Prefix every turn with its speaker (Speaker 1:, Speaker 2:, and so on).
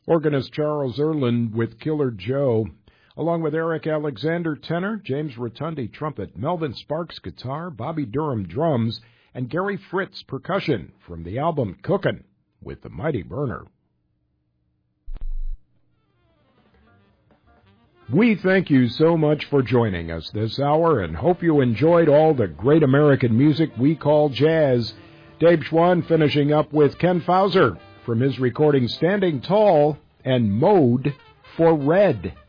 Speaker 1: Organist Charles Erlin with Killer Joe, along with Eric Alexander tenor, James Rotundi trumpet, Melvin Sparks guitar, Bobby Durham drums, and Gary Fritz percussion from the album Cookin' with the Mighty Burner. We thank you so much for joining us this hour and hope you enjoyed all the great American music we call jazz. Dave Schwann finishing up with Ken Fauser from his recording Standing Tall and Mode for Red.